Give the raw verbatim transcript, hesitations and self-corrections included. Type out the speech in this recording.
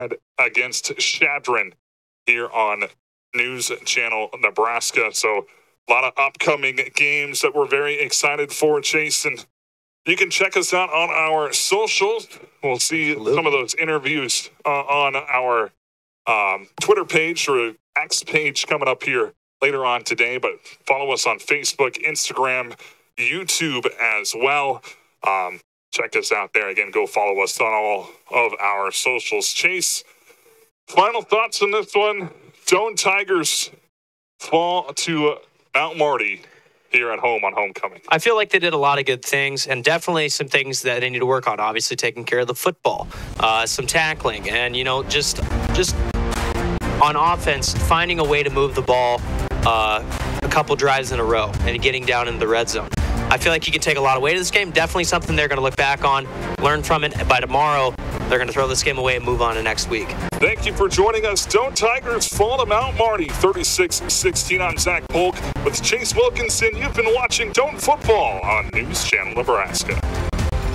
against Shadron here on News Channel Nebraska. So a lot of upcoming games that we're very excited for, Chase. And you can check us out on our socials. We'll see Absolutely. some of those interviews uh, on our um, Twitter page or X page coming up here later on today. But follow us on Facebook, Instagram, YouTube as well. Um, check us out there. Again, go follow us on all of our socials. Chase, final thoughts on this one. Doane Tigers fall to Mount Marty here at home on homecoming. I feel like they did a lot of good things, and definitely some things that they need to work on. Obviously, taking care of the football, uh, some tackling, and, you know, just just on offense, finding a way to move the ball uh, a couple drives in a row and getting down in the red zone. I feel like you can take a lot away to this game. Definitely something they're going to look back on, learn from it. By tomorrow, they're going to throw this game away and move on to next week. Thank you for joining us. Doane Tigers fall to Mount Marty, thirty-six sixteen. I'm Zach Polk with Chase Wilkinson. You've been watching Doane Football on News Channel Nebraska.